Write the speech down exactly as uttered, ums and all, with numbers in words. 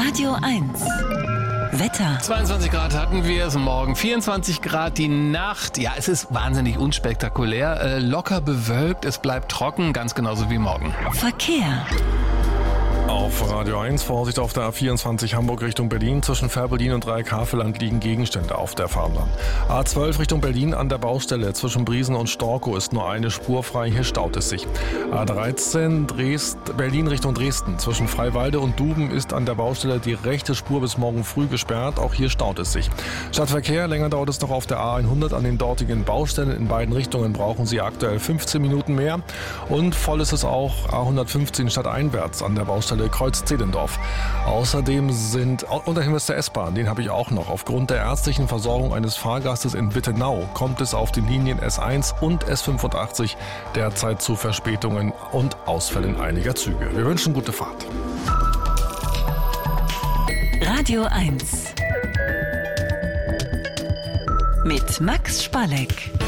Radio eins. Wetter. zweiundzwanzig Grad hatten wir es, morgen vierundzwanzig Grad, die Nacht. Ja, es ist wahnsinnig unspektakulär, äh, locker bewölkt, es bleibt trocken, ganz genauso wie morgen. Verkehr. Auf Radio eins, Vorsicht auf der A vierundzwanzig Hamburg Richtung Berlin. Zwischen Fehrbellin und Dreieck-Havelland liegen Gegenstände auf der Fahrbahn. A zwölf Richtung Berlin an der Baustelle. Zwischen Briesen und Storkow ist nur eine Spur frei, hier staut es sich. A dreizehn Dresd, Berlin Richtung Dresden. Zwischen Freiwalde und Duben ist an der Baustelle die rechte Spur bis morgen früh gesperrt. Auch hier staut es sich. Stadtverkehr, länger dauert es noch auf der A hundert an den dortigen Baustellen. In beiden Richtungen brauchen Sie aktuell fünfzehn Minuten mehr. Und voll ist es auch A hundertfünfzehn stadteinwärts an der Baustelle Kreuz-Zehlendorf. Außerdem sind, unter Hinweis der S-Bahn, den habe ich auch noch, aufgrund der ärztlichen Versorgung eines Fahrgastes in Wittenau kommt es auf den Linien S eins und S fünfundachtzig derzeit zu Verspätungen und Ausfällen einiger Züge. Wir wünschen gute Fahrt. Radio eins. Mit Max Spalleck.